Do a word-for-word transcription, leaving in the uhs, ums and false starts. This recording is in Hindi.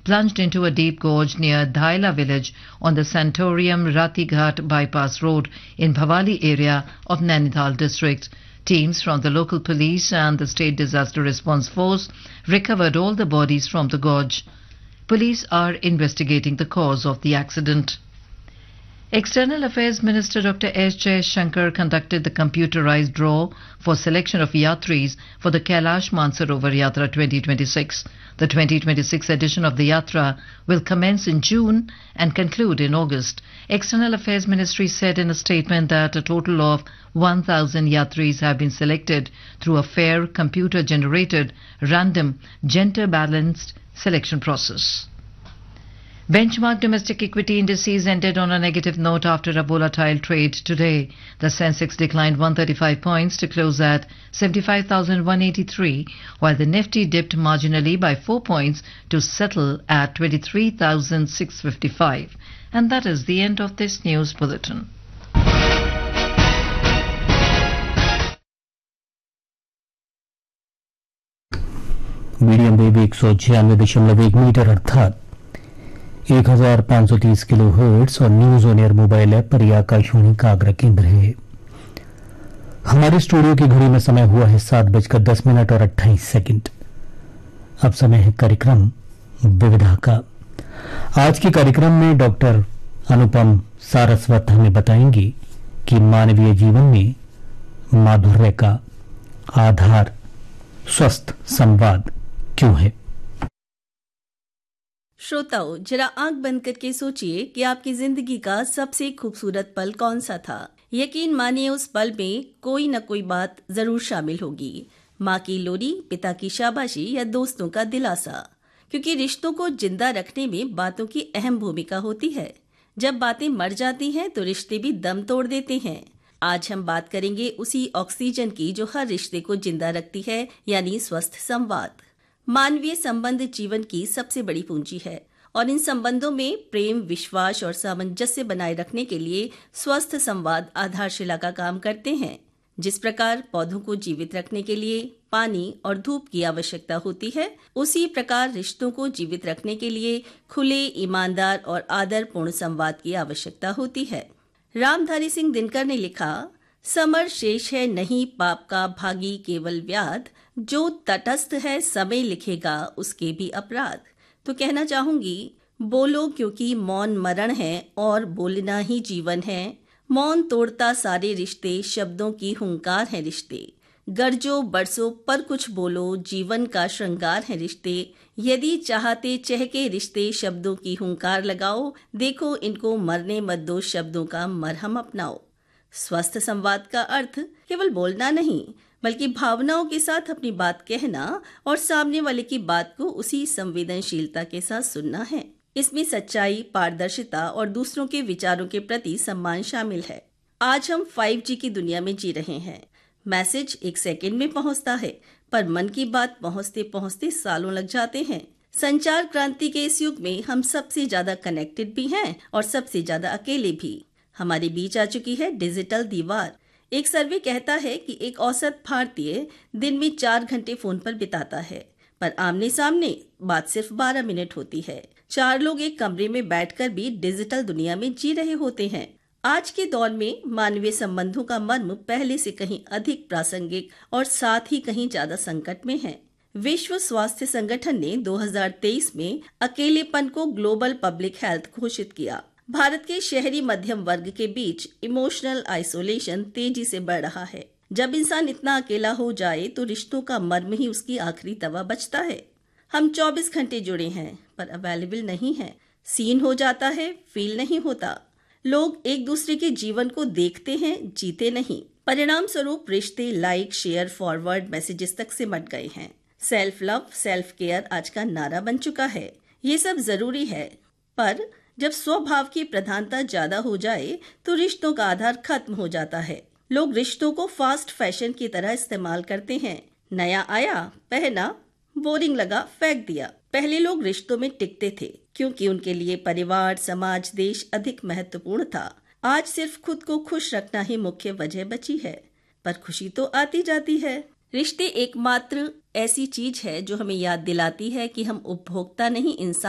plunged into a deep gorge near Dhaila village on the Santorium Ratighat bypass road in Bhavali area of Nainital district. Teams from the local police and the state disaster response force recovered all the bodies from the gorge. Police are investigating the cause of the accident. External Affairs Minister Doctor S. Jaishankar conducted the computerized draw for selection of yatris for the Kailash Mansarovar Yatra twenty twenty-six. The twenty twenty-six edition of the Yatra will commence in June and conclude in August. External Affairs Ministry said in a statement that a total of one thousand yatris have been selected through a fair, computer-generated, random, gender-balanced selection process. Benchmark domestic equity indices ended on a negative note after a volatile trade today. The Sensex declined one hundred thirty-five points to close at seventy-five thousand one hundred eighty-three, while the Nifty dipped marginally by four points to settle at twenty-three thousand six hundred fifty-five. And that is the end of this news bulletin. Medium wave एक सौ छियानवे दशमलव एक मीटर अर्थात एक हजार पाँच सौ तीस किलो हर्ट्ज और news on air mobile app पर यह आकाशवाणी का आगरा केंद्र है। हमारे स्टूडियो की घड़ी में समय हुआ है सात बजकर दस मिनट और अट्ठाईस सेकंड। अब समय है कार्यक्रम विविधा का। आज के कार्यक्रम में डॉक्टर अनुपम सारस्वत हमें बताएंगी कि मानवीय जीवन में माधुर्य का आधार स्वस्थ संवाद क्यों है। श्रोताओं, जरा आंख बंद करके सोचिए कि आपकी जिंदगी का सबसे खूबसूरत पल कौन सा था। यकीन मानिए उस पल में कोई न कोई बात जरूर शामिल होगी। माँ की लोरी, पिता की शाबाशी या दोस्तों का दिलासा, क्योंकि रिश्तों को जिंदा रखने में बातों की अहम भूमिका होती है। जब बातें मर जाती हैं तो रिश्ते भी दम तोड़ देते हैं। आज हम बात करेंगे उसी ऑक्सीजन की जो हर रिश्ते को जिंदा रखती है, यानी स्वस्थ संवाद। मानवीय संबंध जीवन की सबसे बड़ी पूंजी है और इन संबंधों में प्रेम, विश्वास और सामंजस्य बनाए रखने के लिए स्वस्थ संवाद आधारशिला का काम करते हैं। जिस प्रकार पौधों को जीवित रखने के लिए पानी और धूप की आवश्यकता होती है, उसी प्रकार रिश्तों को जीवित रखने के लिए खुले, ईमानदार और आदरपूर्ण संवाद की आवश्यकता होती है। रामधारी सिंह दिनकर ने लिखा, समर शेष है नहीं पाप का भागी केवल व्याध, जो तटस्थ है समय लिखेगा उसके भी अपराध। तो कहना चाहूंगी, बोलो क्योंकि मौन मरण है और बोलना ही जीवन है। मौन तोड़ता सारे रिश्ते, शब्दों की हुंकार है रिश्ते। गरजो बरसो पर कुछ बोलो, जीवन का श्रृंगार है रिश्ते। यदि चाहते चहके रिश्ते, शब्दों की हुंकार लगाओ। देखो इनको मरने मत दो, शब्दों का मरहम अपनाओ। स्वस्थ संवाद का अर्थ केवल बोलना नहीं, बल्कि भावनाओं के साथ अपनी बात कहना और सामने वाले की बात को उसी संवेदनशीलता के साथ सुनना है। इसमें सच्चाई, पारदर्शिता और दूसरों के विचारों के प्रति सम्मान शामिल है। आज हम फाइव जी की दुनिया में जी रहे हैं। मैसेज एक सेकंड में पहुंचता है, पर मन की बात पहुंचते पहुंचते सालों लग जाते हैं। संचार क्रांति के इस युग में हम सबसे ज्यादा कनेक्टेड भी हैं और सबसे ज्यादा अकेले भी। हमारे बीच आ चुकी है डिजिटल दीवार। एक सर्वे कहता है कि एक औसत भारतीय दिन में चार घंटे फोन पर बिताता है, पर आमने सामने बात सिर्फ बारह मिनट होती है। चार लोग एक कमरे में बैठकर भी डिजिटल दुनिया में जी रहे होते हैं। आज के दौर में मानवीय संबंधों का मर्म पहले से कहीं अधिक प्रासंगिक और साथ ही कहीं ज्यादा संकट में है। विश्व स्वास्थ्य संगठन ने दो हज़ार तेईस में अकेलेपन को ग्लोबल पब्लिक हेल्थ घोषित किया। भारत के शहरी मध्यम वर्ग के बीच इमोशनल आइसोलेशन तेजी से बढ़ रहा है। जब इंसान इतना अकेला हो जाए तो रिश्तों का मर्म ही उसकी आखिरी दवा बचता है। हम चौबीस घंटे जुड़े हैं पर अवेलेबल नहीं है। सीन हो जाता है, फील नहीं होता। लोग एक दूसरे के जीवन को देखते हैं, जीते नहीं। परिणाम स्वरूप रिश्ते लाइक, शेयर, फॉरवर्ड मैसेजेस तक सिमट गए हैं। सेल्फ लव, सेल्फ केयर आज का नारा बन चुका है। ये सब जरूरी है, पर जब स्वभाव की प्रधानता ज्यादा हो जाए तो रिश्तों का आधार खत्म हो जाता है। लोग रिश्तों को फास्ट फैशन की तरह इस्तेमाल करते हैं। नया आया, पहना, बोरिंग लगा, फेंक दिया। पहले लोग रिश्तों में टिकते थे क्योंकि उनके लिए परिवार, समाज, देश अधिक महत्वपूर्ण था। आज सिर्फ खुद को खुश रखना ही मुख्य वजह बची है, पर खुशी तो आती जाती है। रिश्ते एकमात्र ऐसी चीज है जो हमें याद दिलाती है कि हम उपभोक्ता नहीं, इंसान